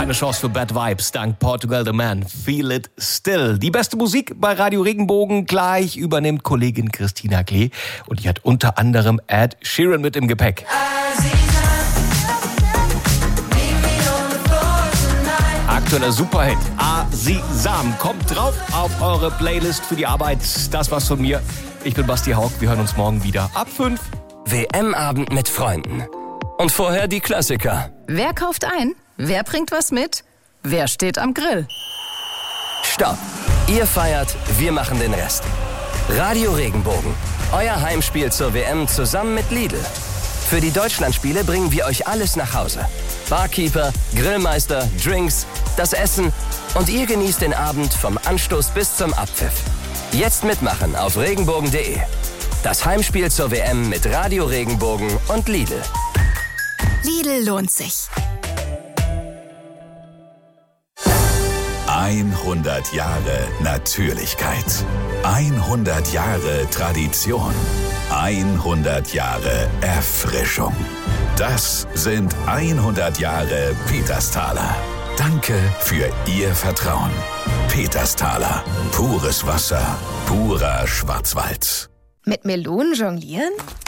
Keine Chance für Bad Vibes, dank Portugal the Man. Feel it still. Die beste Musik bei Radio Regenbogen. Gleich übernimmt Kollegin Christina Klee. Und die hat unter anderem Ed Sheeran mit im Gepäck. Aktueller Superhit, Azizam, kommt drauf auf eure Playlist für die Arbeit. Das war's von mir. Ich bin Basti Haug. Wir hören uns morgen wieder ab 5. WM-Abend mit Freunden. Und vorher die Klassiker. Wer kauft ein? Wer bringt was mit? Wer steht am Grill? Stopp. Ihr feiert, wir machen den Rest. Radio Regenbogen. Euer Heimspiel zur WM zusammen mit Lidl. Für die Deutschlandspiele bringen wir euch alles nach Hause. Barkeeper, Grillmeister, Drinks, das Essen und ihr genießt den Abend vom Anstoß bis zum Abpfiff. Jetzt mitmachen auf regenbogen.de. Das Heimspiel zur WM mit Radio Regenbogen und Lidl. Lidl lohnt sich. 100 Jahre Natürlichkeit. 100 Jahre Tradition. 100 Jahre Erfrischung. Das sind 100 Jahre Petersthaler. Danke für Ihr Vertrauen. Petersthaler. Pures Wasser. Purer Schwarzwald. Mit Melonen jonglieren?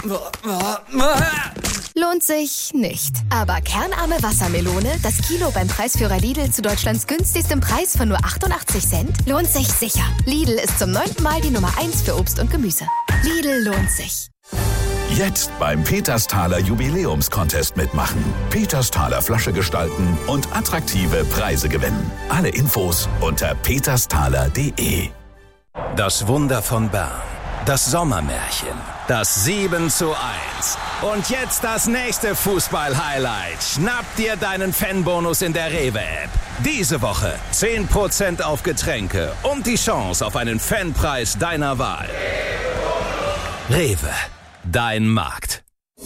Lohnt sich nicht. Aber kernarme Wassermelone, das Kilo beim Preisführer Lidl zu Deutschlands günstigstem Preis von nur 88 Cent, lohnt sich sicher. Lidl ist zum 9. Mal die Nummer 1 für Obst und Gemüse. Lidl lohnt sich. Jetzt beim Petersthaler Jubiläumscontest mitmachen. Petersthaler Flasche gestalten und attraktive Preise gewinnen. Alle Infos unter petersthaler.de. Das Wunder von Bern. Das Sommermärchen. Das 7:1. Und jetzt das nächste Fußball-Highlight. Schnapp dir deinen Fanbonus in der Rewe-App. Diese Woche 10% auf Getränke und die Chance auf einen Fanpreis deiner Wahl. Rewe. Dein Markt.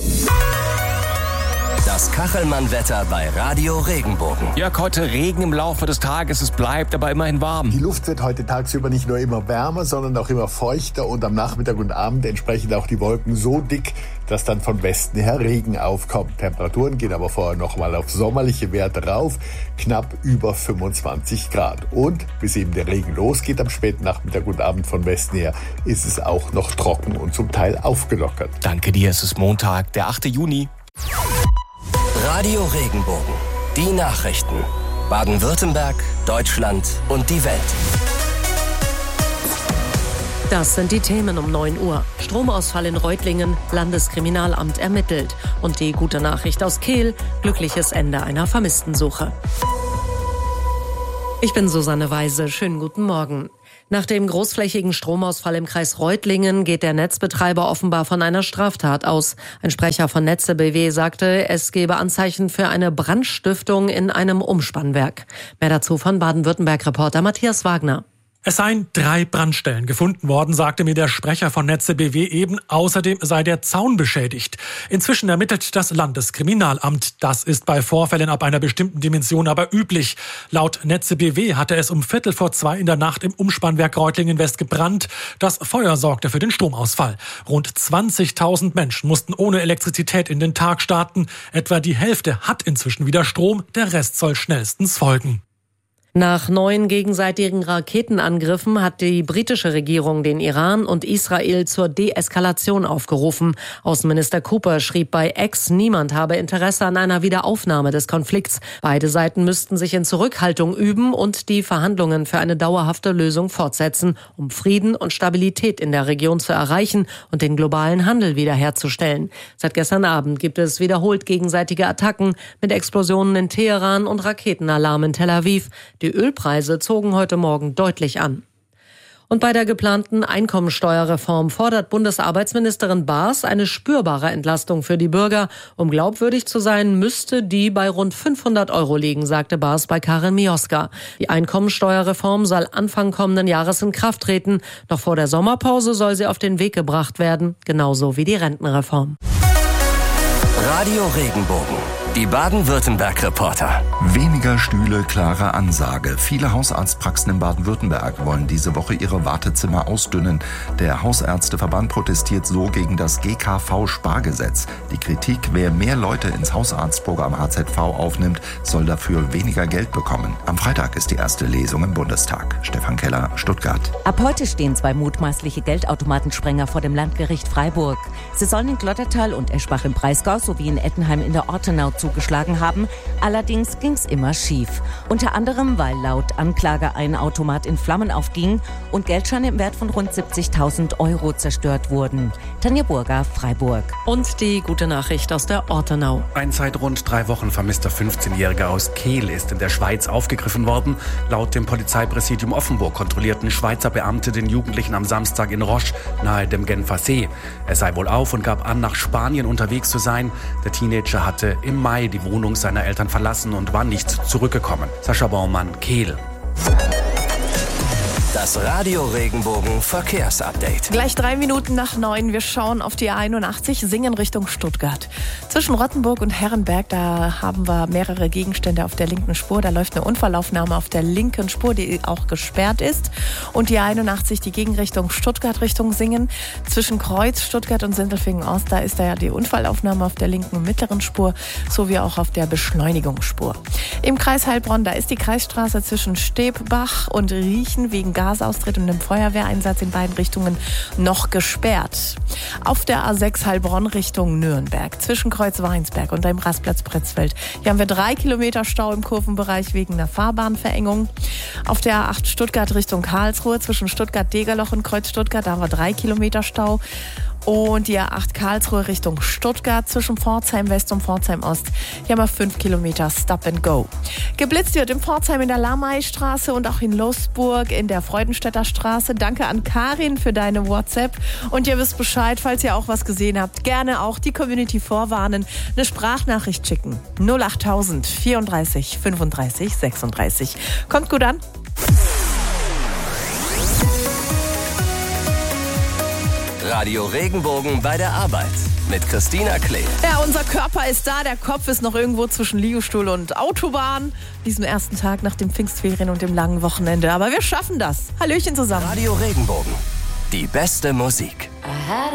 Das Kachelmann-Wetter bei Radio Regenbogen. Jörg, heute Regen im Laufe des Tages. Es bleibt aber immerhin warm. Die Luft wird heute tagsüber nicht nur immer wärmer, sondern auch immer feuchter und am Nachmittag und Abend entsprechend auch die Wolken so dick, dass dann von Westen her Regen aufkommt. Temperaturen gehen aber vorher nochmal auf sommerliche Werte rauf, knapp über 25 Grad. Und bis eben der Regen losgeht am späten Nachmittag und Abend von Westen her, ist es auch noch trocken und zum Teil aufgelockert. Danke dir, es ist Montag, der 8. Juni. Radio Regenbogen. Die Nachrichten. Baden-Württemberg, Deutschland und die Welt. Das sind die Themen um 9 Uhr. Stromausfall in Reutlingen, Landeskriminalamt ermittelt. Und die gute Nachricht aus Kehl, glückliches Ende einer Vermisstensuche. Ich bin Susanne Weise, schönen guten Morgen. Nach dem großflächigen Stromausfall im Kreis Reutlingen geht der Netzbetreiber offenbar von einer Straftat aus. Ein Sprecher von Netze BW sagte, es gebe Anzeichen für eine Brandstiftung in einem Umspannwerk. Mehr dazu von Baden-Württemberg-Reporter Matthias Wagner. Es seien 3 Brandstellen gefunden worden, sagte mir der Sprecher von Netze BW eben. Außerdem sei der Zaun beschädigt. Inzwischen ermittelt das Landeskriminalamt. Das ist bei Vorfällen ab einer bestimmten Dimension aber üblich. Laut Netze BW hatte es um 1:45 in der Nacht im Umspannwerk Reutlingen West gebrannt. Das Feuer sorgte für den Stromausfall. Rund 20.000 Menschen mussten ohne Elektrizität in den Tag starten. Etwa die Hälfte hat inzwischen wieder Strom. Der Rest soll schnellstens folgen. Nach 9 gegenseitigen Raketenangriffen hat die britische Regierung den Iran und Israel zur Deeskalation aufgerufen. Außenminister Cooper schrieb bei X, niemand habe Interesse an einer Wiederaufnahme des Konflikts. Beide Seiten müssten sich in Zurückhaltung üben und die Verhandlungen für eine dauerhafte Lösung fortsetzen, um Frieden und Stabilität in der Region zu erreichen und den globalen Handel wiederherzustellen. Seit gestern Abend gibt es wiederholt gegenseitige Attacken mit Explosionen in Teheran und Raketenalarm in Tel Aviv. Die Ölpreise zogen heute Morgen deutlich an. Und bei der geplanten Einkommensteuerreform fordert Bundesarbeitsministerin Baas eine spürbare Entlastung für die Bürger. Um glaubwürdig zu sein, müsste die bei rund 500 € liegen, sagte Baas bei Karin Mioska. Die Einkommensteuerreform soll Anfang kommenden Jahres in Kraft treten. Noch vor der Sommerpause soll sie auf den Weg gebracht werden, genauso wie die Rentenreform. Radio Regenbogen. Die Baden-Württemberg-Reporter. Weniger Stühle, klare Ansage. Viele Hausarztpraxen in Baden-Württemberg wollen diese Woche ihre Wartezimmer ausdünnen. Der Hausärzteverband protestiert so gegen das GKV-Spargesetz. Die Kritik, wer mehr Leute ins Hausarztprogramm HZV aufnimmt, soll dafür weniger Geld bekommen. Am Freitag ist die erste Lesung im Bundestag. Stefan Keller, Stuttgart. Ab heute stehen 2 mutmaßliche Geldautomatensprenger vor dem Landgericht Freiburg. Sie sollen in Glottertal und Eschbach im Breisgau sowie in Ettenheim in der Ortenau zugeschlagen haben. Allerdings ging's immer schief. Unter anderem, weil laut Anklage ein Automat in Flammen aufging und Geldscheine im Wert von rund 70.000 € zerstört wurden. Tanja Burger, Freiburg. Und die gute Nachricht aus der Ortenau. Ein seit rund 3 Wochen vermisster 15-Jähriger aus Kehl ist in der Schweiz aufgegriffen worden. Laut dem Polizeipräsidium Offenburg kontrollierten Schweizer Beamte den Jugendlichen am Samstag in Roche, nahe dem Genfer See. Er sei wohl auf und gab an, nach Spanien unterwegs zu sein. Der Teenager hatte im Mai die Wohnung seiner Eltern verlassen und war nicht zurückgekommen. Sascha Baumann, Kehl. Das Radio Regenbogen Verkehrsupdate. Gleich 3 Minuten nach 9. Wir schauen auf die A81, Singen Richtung Stuttgart. Zwischen Rottenburg und Herrenberg, da haben wir mehrere Gegenstände auf der linken Spur. Da läuft eine Unfallaufnahme auf der linken Spur, die auch gesperrt ist. Und die A81, die Gegenrichtung Stuttgart Richtung Singen. Zwischen Kreuz, Stuttgart und Sindelfingen-Ost, da ist da ja die Unfallaufnahme auf der linken und mittleren Spur, sowie auch auf der Beschleunigungsspur. Im Kreis Heilbronn, da ist die Kreisstraße zwischen Stebbach und Riechen wegen Gasaustritt und dem Feuerwehreinsatz in beiden Richtungen noch gesperrt. Auf der A6 Heilbronn Richtung Nürnberg, zwischen Kreuz Weinsberg und dem Rastplatz Pretzfeld. Hier haben wir 3 Kilometer Stau im Kurvenbereich wegen einer Fahrbahnverengung. Auf der A8 Stuttgart Richtung Karlsruhe, zwischen Stuttgart-Degerloch und Kreuz Stuttgart, da haben wir 3 Kilometer Stau. Und die A8 Karlsruhe Richtung Stuttgart zwischen Pforzheim West und Pforzheim Ost. Hier haben wir 5 Kilometer Stop and Go. Geblitzt wird in Pforzheim in der Lamay-Straße und auch in Losburg in der Freudenstädter Straße. Danke an Karin für deine WhatsApp. Und ihr wisst Bescheid, falls ihr auch was gesehen habt. Gerne auch die Community vorwarnen. Eine Sprachnachricht schicken. 08000 34 35 36. Kommt gut an. Radio Regenbogen bei der Arbeit mit Christina Klee. Ja, unser Körper ist da, der Kopf ist noch irgendwo zwischen Liegestuhl und Autobahn. Diesem ersten Tag nach dem Pfingstferien und dem langen Wochenende. Aber wir schaffen das. Hallöchen zusammen. Radio Regenbogen. Die beste Musik.